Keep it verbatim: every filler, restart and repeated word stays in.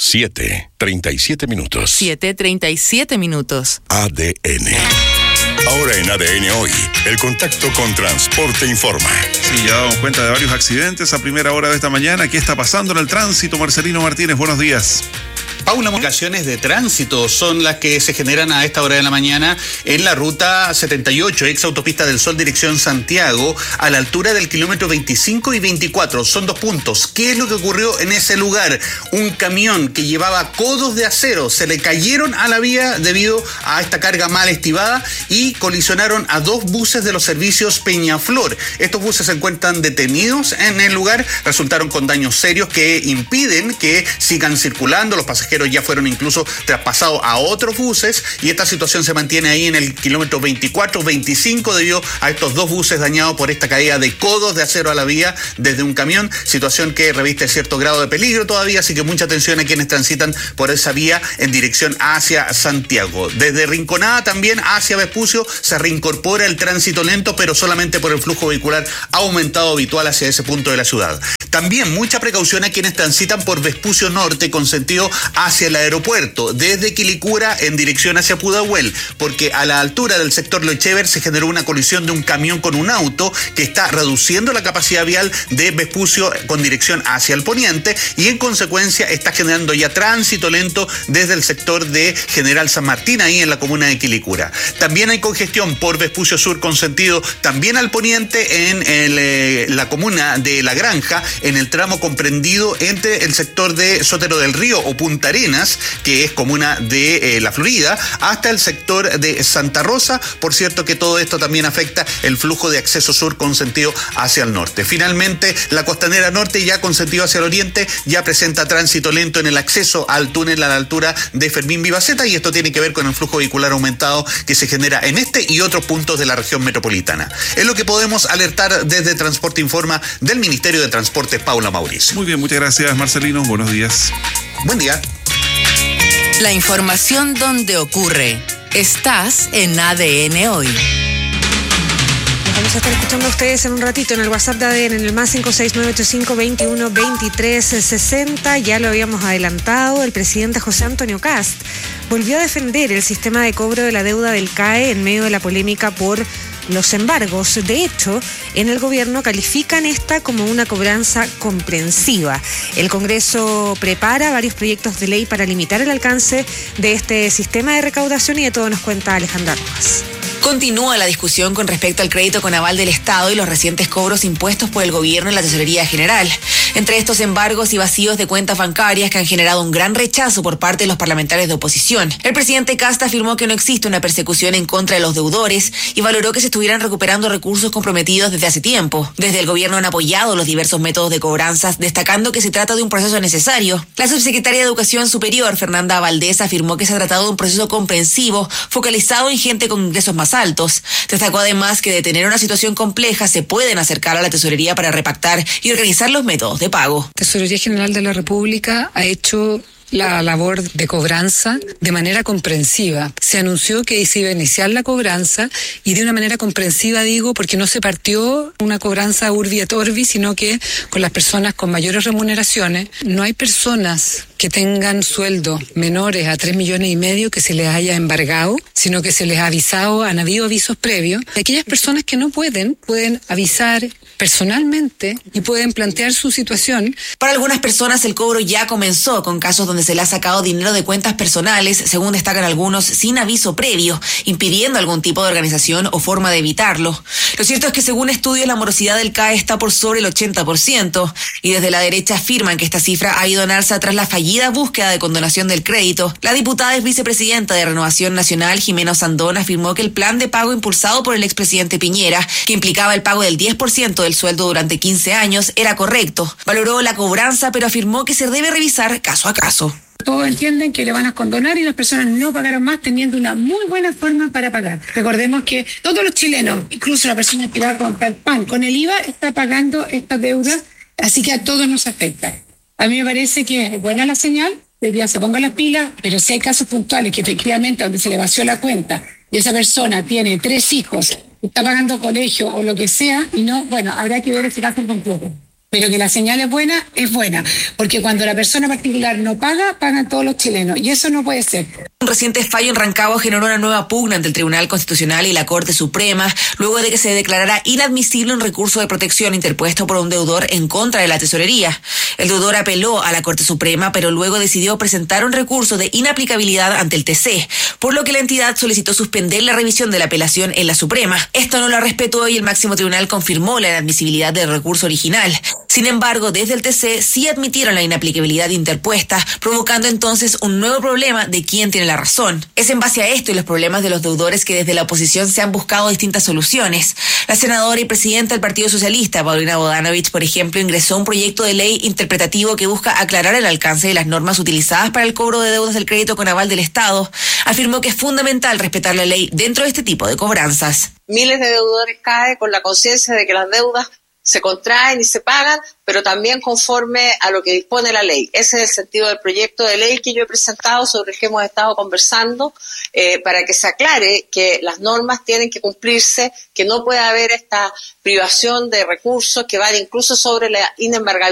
siete, treinta y siete minutos. siete, treinta y siete minutos. A D N. Ahora en A D N Hoy, el contacto con Transporte Informa. Sí, ya damos cuenta de varios accidentes a primera hora de esta mañana. ¿Qué está pasando en el tránsito? Marcelino Martínez, buenos días. Paula, modificaciones de tránsito son las que se generan a esta hora de la mañana en la ruta setenta y ocho, ex autopista del Sol, dirección Santiago, a la altura del kilómetro veinticinco y veinticuatro. Son dos puntos. ¿Qué es lo que ocurrió en ese lugar? Un camión que llevaba codos de acero se le cayeron a la vía debido a esta carga mal estivada y colisionaron a dos buses de los servicios Peñaflor. Estos buses se encuentran detenidos en el lugar, resultaron con daños serios que impiden que sigan circulando. Los pasajeros ya fueron incluso traspasados a otros buses y esta situación se mantiene ahí en el kilómetro veinticuatro veinticinco debido a estos dos buses dañados por esta caída de codos de acero a la vía desde un camión, situación que reviste cierto grado de peligro todavía, así que mucha atención a quienes transitan por esa vía en dirección hacia Santiago. Desde Rinconada también hacia Vespucio se reincorpora el tránsito lento, pero solamente por el flujo vehicular aumentado habitual hacia ese punto de la ciudad. También mucha precaución a quienes transitan por Vespucio Norte con sentido hacia el aeropuerto, desde Quilicura en dirección hacia Pudahuel, porque a la altura del sector Loechever se generó una colisión de un camión con un auto que está reduciendo la capacidad vial de Vespucio con dirección hacia el poniente y en consecuencia está generando ya tránsito lento desde el sector de General San Martín, ahí en la comuna de Quilicura. También hay congestión por Vespucio Sur con sentido también al poniente en el, eh, la comuna de La Granja, en el tramo comprendido entre el sector de Sotero del Río o Punta Arenas, que es comuna de eh, La Florida, hasta el sector de Santa Rosa. Por cierto que todo esto también afecta el flujo de acceso sur con sentido hacia el norte. Finalmente, la costanera norte ya con sentido hacia el oriente ya presenta tránsito lento en el acceso al túnel a la altura de Fermín Vivaceta y esto tiene que ver con el flujo vehicular aumentado que se genera en este y otros puntos de la región metropolitana. Es lo que podemos alertar desde Transporte Informa del Ministerio de Transporte, Paula Mauricio. Muy bien, muchas gracias, Marcelino. Buenos días. Buen día. La información donde ocurre. Estás en A D N Hoy. Vamos a estar escuchando a ustedes en un ratito en el WhatsApp de A D N, en el más cinco seis nueve ocho cinco, veintiuno, veintitrés, sesenta. Ya lo habíamos adelantado, el presidente José Antonio Kast volvió a defender el sistema de cobro de la deuda del C A E en medio de la polémica por los embargos. De hecho, en el gobierno califican esta como una cobranza comprensiva. El Congreso prepara varios proyectos de ley para limitar el alcance de este sistema de recaudación y de todo nos cuenta Alejandra Rojas. Continúa la discusión con respecto al crédito con aval del Estado y los recientes cobros impuestos por el gobierno en la Tesorería General. Entre estos embargos y vacíos de cuentas bancarias que han generado un gran rechazo por parte de los parlamentarios de oposición. El presidente Kast afirmó que no existe una persecución en contra de los deudores y valoró que se estuvieran recuperando recursos comprometidos desde hace tiempo. Desde el gobierno han apoyado los diversos métodos de cobranzas, destacando que se trata de un proceso necesario. La subsecretaria de Educación Superior, Fernanda Valdés, afirmó que se ha tratado de un proceso comprensivo, focalizado en gente con ingresos más altos. Destacó además que de tener una situación compleja se pueden acercar a la tesorería para repactar y organizar los métodos de pago. Tesorería General de la República ha hecho la labor de cobranza de manera comprensiva. Se anunció que se iba a iniciar la cobranza y de una manera comprensiva digo porque no se partió una cobranza urbi et orbi, sino que con las personas con mayores remuneraciones. No hay personas que tengan sueldos menores a tres millones y medio que se les haya embargado, sino que se les ha avisado, han habido avisos previos. Aquellas personas que no pueden, pueden avisar personalmente y pueden plantear su situación. Para algunas personas el cobro ya comenzó, con casos donde se le ha sacado dinero de cuentas personales, según destacan algunos, sin aviso previo, impidiendo algún tipo de organización o forma de evitarlo. Lo cierto es que según estudios la morosidad del C A E está por sobre el ochenta por ciento y desde la derecha afirman que esta cifra ha ido en alza tras la fallida búsqueda de condonación del crédito. La diputada y vicepresidenta de Renovación Nacional, Jimena Sandón, afirmó que el plan de pago impulsado por el expresidente Piñera, que implicaba el pago del diez por ciento del sueldo durante quince años, era correcto. Valoró la cobranza, pero afirmó que se debe revisar caso a caso. Todos entienden que le van a condonar y las personas no pagaron más teniendo una muy buena forma para pagar. Recordemos que todos los chilenos, incluso la persona que va a comprar pan con el I V A, está pagando esta deuda, así que a todos nos afecta. A mí me parece que es buena la señal, debería se ponga las pilas, pero si hay casos puntuales que efectivamente donde se le vació la cuenta y esa persona tiene tres hijos, está pagando colegio o lo que sea, y no, bueno, habrá que ver ese caso completo. Pero que la señal es buena, es buena, porque cuando la persona particular no paga, pagan todos los chilenos, y eso no puede ser. Un reciente fallo en Rancagua generó una nueva pugna ante el Tribunal Constitucional y la Corte Suprema, luego de que se declarara inadmisible un recurso de protección interpuesto por un deudor en contra de la tesorería. El deudor apeló a la Corte Suprema, pero luego decidió presentar un recurso de inaplicabilidad ante el T C, por lo que la entidad solicitó suspender la revisión de la apelación en la Suprema. Esto no lo respetó y el máximo tribunal confirmó la inadmisibilidad del recurso original. Sin embargo, desde el T C sí admitieron la inaplicabilidad interpuesta, provocando entonces un nuevo problema de quién tiene la razón. Es en base a esto y los problemas de los deudores que desde la oposición se han buscado distintas soluciones. La senadora y presidenta del Partido Socialista, Paulina Bodanovich, por ejemplo, ingresó un proyecto de ley interpretativo que busca aclarar el alcance de las normas utilizadas para el cobro de deudas del crédito con aval del Estado. Afirmó que es fundamental respetar la ley dentro de este tipo de cobranzas. Miles de deudores caen con la conciencia de que las deudas se contraen y se pagan, pero también conforme a lo que dispone la ley. Ese es el sentido del proyecto de ley que yo he presentado, sobre el que hemos estado conversando, eh, para que se aclare que las normas tienen que cumplirse, que no puede haber esta privación de recursos que van incluso sobre la inembargabilidad